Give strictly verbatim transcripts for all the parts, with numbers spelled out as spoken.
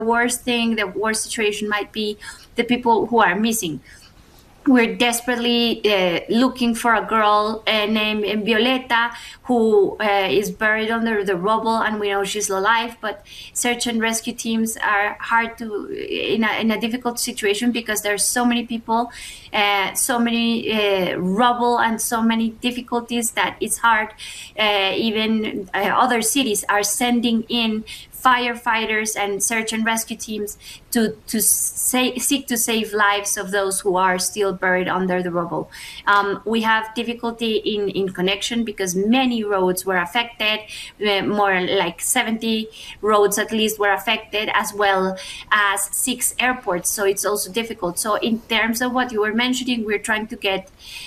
worst thing, the worst situation might be the people who are missing. We're desperately uh, looking for a girl uh, named Violeta who uh, is buried under the rubble, and we know she's alive, but search and rescue teams are hard to, in a, in a difficult situation because there's so many people, uh, so many uh, rubble and so many difficulties that it's hard. Uh, even uh, other cities are sending in firefighters and search and rescue teams to to say, seek to save lives of those who are still buried under the rubble. Um, we have difficulty in, in connection because many roads were affected, uh, more like seventy roads at least were affected, as well as six airports, so it's also difficult. So in terms of what you were mentioning, we're trying to get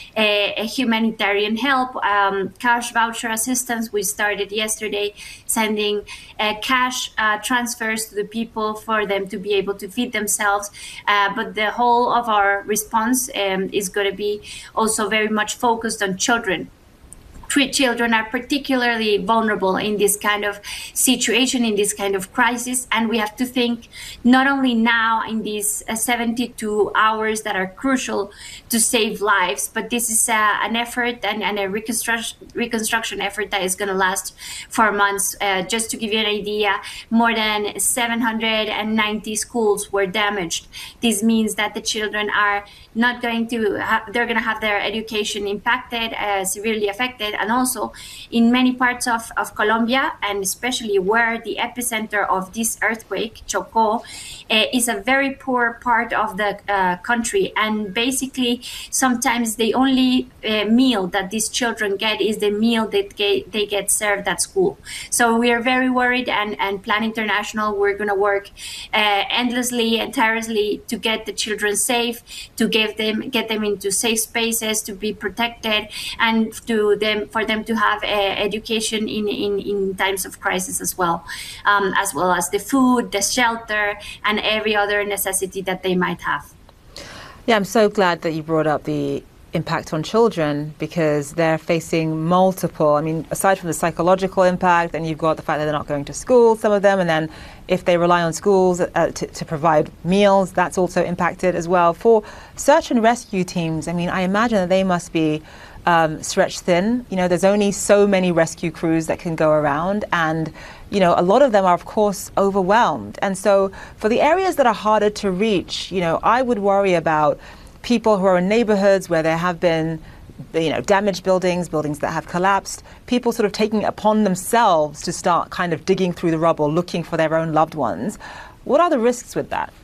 a, a humanitarian help, um, cash voucher assistance. We started yesterday sending uh, cash uh, transfers to the people for them to be able to feed themselves. Uh, but the whole of our response um, is going to be also very much focused on children. Children are particularly vulnerable in this kind of situation, in this kind of crisis, and we have to think not only now in these uh, seventy-two hours that are crucial to save lives, but this is uh, an effort and, and a reconstruction, reconstruction effort that is going to last for months. Uh, just to give you an idea, more than seven hundred ninety schools were damaged. This means that the children are not going to have, they're going to have their education impacted, uh, severely affected. And also in many parts of, of Colombia, and especially where the epicenter of this earthquake, Chocó, uh, is a very poor part of the uh, country. And basically, sometimes the only uh, meal that these children get is the meal that get, they get served at school. So we are very worried, and, and Plan International, we're going to work uh, endlessly and tirelessly to get the children safe, to give them, get them into safe spaces, to be protected, and to them for them to have uh, education in, in, in times of crisis as well, um, as well as the food, the shelter, and every other necessity that they might have. Yeah, I'm so glad that you brought up the impact on children, because they're facing multiple, I mean, aside from the psychological impact, then you've got the fact that they're not going to school, some of them, and then if they rely on schools uh, to, to provide meals, that's also impacted as well. For search and rescue teams, I mean, I imagine that they must be um, stretched thin. You know, there's only so many rescue crews that can go around, and you know, a lot of them are, of course, overwhelmed. And so for the areas that are harder to reach, you know, I would worry about people who are in neighborhoods where there have been, you know, damaged buildings, buildings that have collapsed, people sort of taking it upon themselves to start kind of digging through the rubble, looking for their own loved ones. What are the risks with that?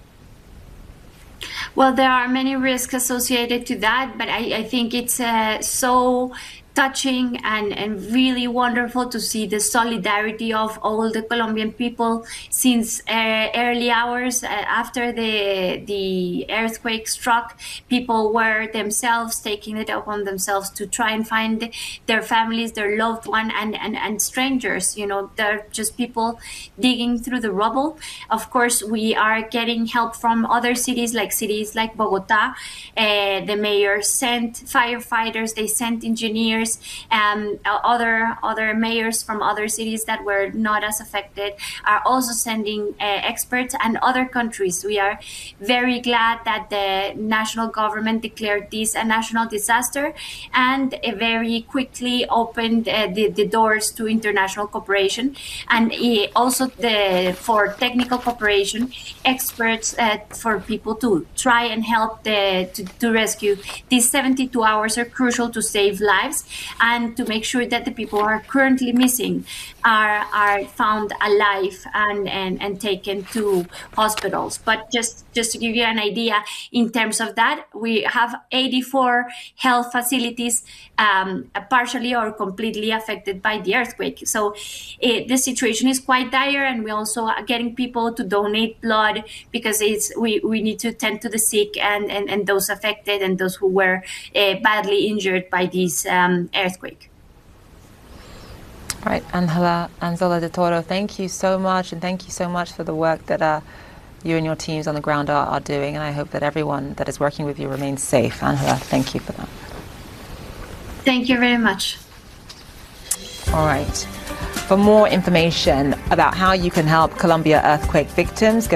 Well, there are many risks associated to that, but I, I think it's uh, so touching and, and really wonderful to see the solidarity of all the Colombian people since uh, early hours uh, after the the earthquake struck. People were themselves taking it upon themselves to try and find their families, their loved one, and, and, and strangers. You know, they're just people digging through the rubble. Of course, we are getting help from other cities, like cities like Bogota. Uh, the mayor sent firefighters, they sent engineers. Um, other other mayors from other cities that were not as affected are also sending uh, experts, and other countries. We are very glad that the national government declared this a national disaster and uh, very quickly opened uh, the, the doors to international cooperation, and uh, also the, for technical cooperation, experts uh, for people to try and help the, to, to rescue. These seventy-two hours are crucial to save lives and to make sure that the people who are currently missing are are found alive and, and, and taken to hospitals. But just, just to give you an idea, in terms of that, we have eighty-four health facilities um, partially or completely affected by the earthquake. So it, the situation is quite dire, and we also are getting people to donate blood because it's we, we need to tend to the sick and, and, and those affected and those who were uh, badly injured by this um, earthquake. All right, Angela Anzola de Toro, thank you so much, and thank you so much for the work that uh, you and your teams on the ground are, are doing, and I hope that everyone that is working with you remains safe. Angela, thank you for that. Thank you very much. All right. For more information about how you can help Colombia earthquake victims,